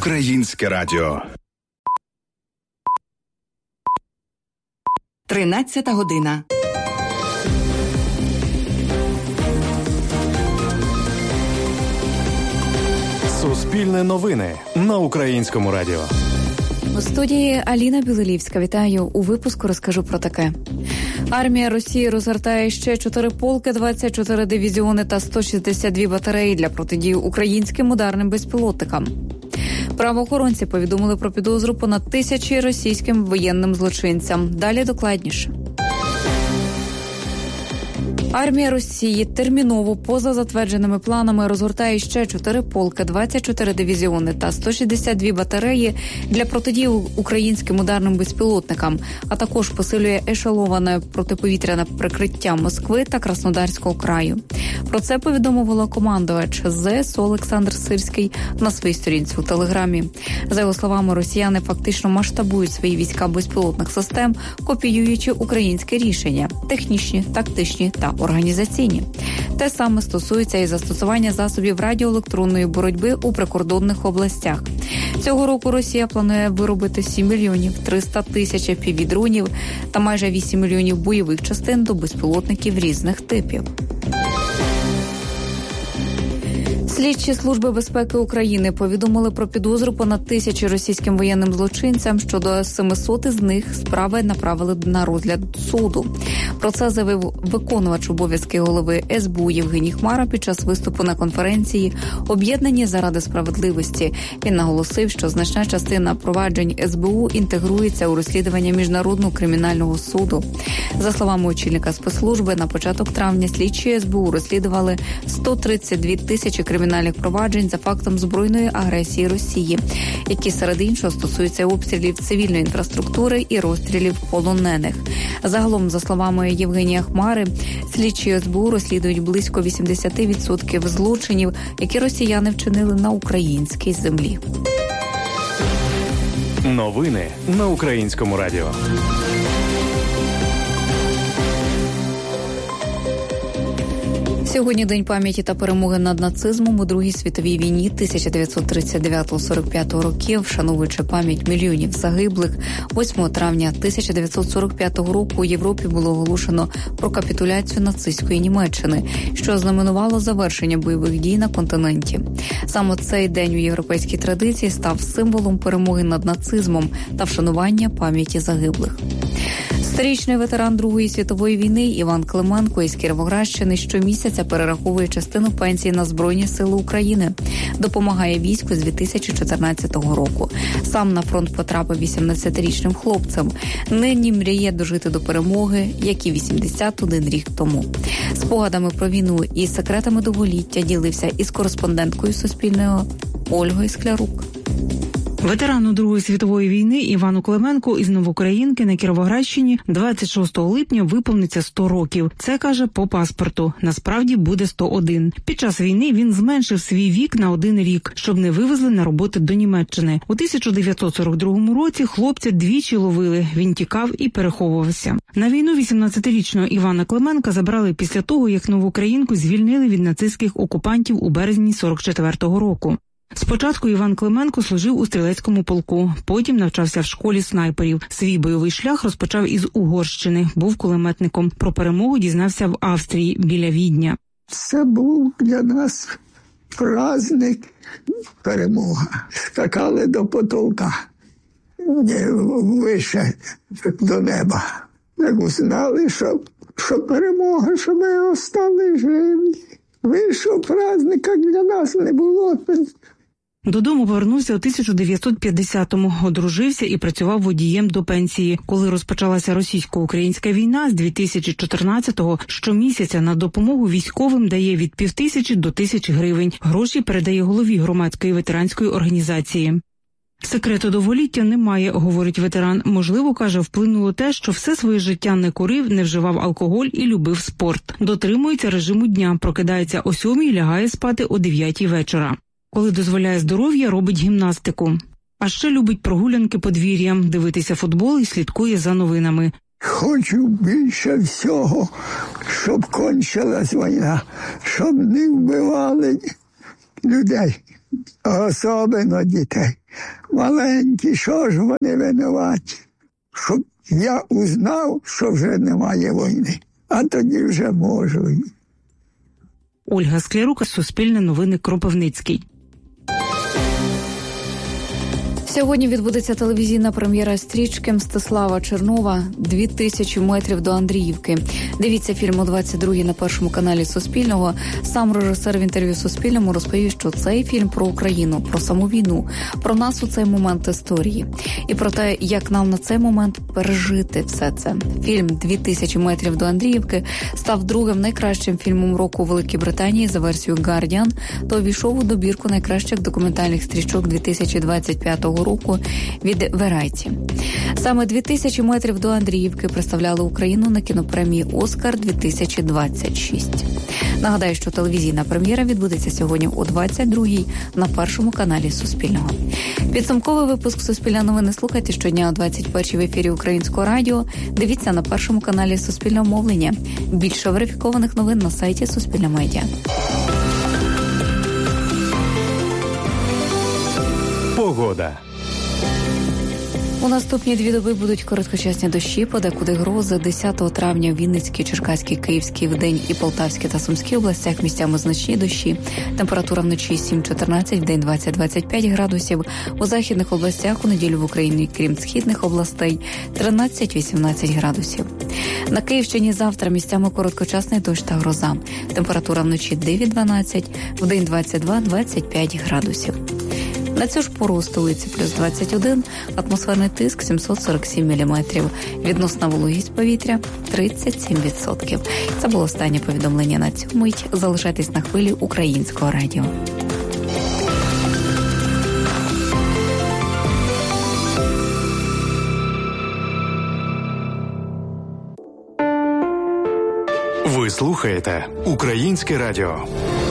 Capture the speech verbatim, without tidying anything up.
Українське радіо. Тринадцята година. Суспільне новини на Українському радіо. У студії Аліна Білилівська. Вітаю. У випуску розкажу про таке. Армія Росії розгортає ще чотири полки, двадцять чотири дивізіони та сто шістдесят дві батареї для протидії українським ударним безпілотникам. Правоохоронці повідомили про підозру понад тисячі російським воєнним злочинцям. Далі докладніше. Армія Росії терміново, поза затвердженими планами, розгортає ще чотири полки, двадцять чотири дивізіони та сто шістдесят дві батареї для протидії українським ударним безпілотникам, а також посилює ешеловане протиповітряне прикриття Москви та Краснодарського краю. Про це повідомив головнокомандувач ЗСУ Олександр Сирський на своїй сторінці у Телеграмі. За його словами, росіяни фактично масштабують свої війська безпілотних систем, копіюючи українське рішення – технічні, тактичні та організаційні. Те саме стосується і застосування засобів радіоелектронної боротьби у прикордонних областях. Цього року Росія планує виробити сім мільйонів триста тисяч еф пі ві-дронів та майже вісім мільйонів бойових частин до безпілотників різних типів. Слідчі Служби безпеки України повідомили про підозру понад тисячі російським воєнним злочинцям, щодо семисот із них справи направили на розгляд суду. Про це заявив виконувач обов'язки голови ес бе у Євгеній Хмара під час виступу на конференції «Об'єднані заради справедливості». Він наголосив, що значна частина проваджень ес бе у інтегрується у розслідування Міжнародного кримінального суду. За словами очільника спецслужби, на початок травня слідчі ес бе у розслідували сто тридцять дві тисячі кримінальних проваджень за фактом збройної агресії Росії, які серед іншого стосуються обстрілів цивільної інфраструктури і розстрілів полонених. Загалом, за словами Євгенія Хмари, слідчі ес бе у розслідують близько вісімдесят відсотків злочинів, які росіяни вчинили на українській землі. Новини на Українському радіо. Сьогодні День пам'яті та перемоги над нацизмом у Другій світовій війні тисяча дев'ятсот тридцять дев'ятого - сорок п'ятого років, вшановуючи пам'ять мільйонів загиблих. восьмого травня тисяча дев'ятсот сорок п'ятого року у Європі було оголошено про капітуляцію нацистської Німеччини, що ознаменувало завершення бойових дій на континенті. Саме цей день у європейській традиції став символом перемоги над нацизмом та вшанування пам'яті загиблих. Сторічний ветеран Другої світової війни Іван Клименко із Кіровоградщини щомісяця перераховує частину пенсії на Збройні сили України. Допомагає війську з дві тисячі чотирнадцятого року. Сам на фронт потрапив вісімнадцятирічним хлопцем. Нині мріє дожити до перемоги, як і вісімдесят один рік тому. Спогадами про війну і секретами довголіття ділився із кореспонденткою Суспільного Ольгою Склярук. Ветерану Другої світової війни Івану Клименку із Новоукраїнки на Кіровоградщині двадцять шостого липня виповниться сто років. Це, каже, по паспорту. Насправді буде сто один. Під час війни він зменшив свій вік на один рік, щоб не вивезли на роботи до Німеччини. У тисяча дев'ятсот сорок другому році хлопця двічі ловили. Він тікав і переховувався. На війну вісімнадцятирічного Івана Клименка забрали після того, як Новоукраїнку звільнили від нацистських окупантів у березні сорок четвертого року. Спочатку Іван Клименко служив у стрілецькому полку, потім навчався в школі снайперів. Свій бойовий шлях розпочав із Угорщини, був кулеметником. Про перемогу дізнався в Австрії, біля Відня. Це був для нас праздник, перемога. Скакали до потолка, вище до неба. Як узнали, що, що перемога, що ми остали живі. Вийшов праздник, як для нас не було. Додому повернувся у тисяча дев'ятсот п'ятдесятому, одружився і працював водієм до пенсії. Коли розпочалася російсько-українська війна з дві тисячі чотирнадцятого, щомісяця на допомогу військовим дає від півтисячі до тисячі гривень. Гроші передає голові громадської ветеранської організації. Секрету довголіття немає, говорить ветеран. Можливо, каже, вплинуло те, що все своє життя не курив, не вживав алкоголь і любив спорт. Дотримується режиму дня, прокидається о сьомій, лягає спати о дев'ятій вечора. Коли дозволяє здоров'я, робить гімнастику. А ще любить прогулянки подвір'ям, дивитися футбол і слідкує за новинами. Хочу більше всього, щоб кончилась війна, щоб не вбивали людей, а особливо дітей. маленькі, що ж вони винуваті? Щоб я узнав, що вже немає війни, а тоді вже можу. Ольга Склярук, Суспільне новини, Кропивницький. Сьогодні відбудеться телевізійна прем'єра стрічки Мстислава Чернова «Дві тисячі метрів до Андріївки». Дивіться фільм о двадцять другій на першому каналі Суспільного. Сам режисер в інтерв'ю Суспільному розповів, що цей фільм про Україну, про саму війну, про нас у цей момент історії. І про те, як нам на цей момент пережити все це. Фільм «Дві тисячі метрів до Андріївки» став другим найкращим фільмом року у Великій Британії за версією Guardian та увійшов у добірку найкращих документальних стрічок дві тисячі двадцять п'ятого року від Variety. Саме «Дві тисячі метрів до Андріївки» представляли Україну на кінопремії «Оскар дві тисячі двадцять шість». Нагадаю, що телевізійна прем'єра відбудеться сьогодні о двадцять другій на першому каналі Суспільного. Підсумковий випуск «Суспільне новини» слухайте щодня о двадцять першій в ефірі Українського радіо. Дивіться на першому каналі Суспільного мовлення. Більше верифікованих новин на сайті Суспільне медіа. Погода. У наступні дві доби будуть короткочасні дощі, подекуди грози. десятого травня в Вінницькій, Черкаській, Київській, вдень і Полтавській та Сумській областях місцями значні дощі. Температура вночі сім-чотирнадцять, вдень двадцять-двадцять п'ять градусів. У західних областях у неділю в Україні, крім східних областей, тринадцять-вісімнадцять градусів. На Київщині завтра місцями короткочасний дощ та гроза. Температура вночі дев'ять-дванадцять, вдень двадцять два-двадцять п'ять градусів. На цю ж пору у столиці плюс двадцять один, атмосферний тиск сімсот сорок сім міліметрів, відносна вологість повітря тридцять сім відсотків. Це було останнє повідомлення на цю мить. Залишайтесь на хвилі Українського радіо. Ви слухаєте Українське радіо.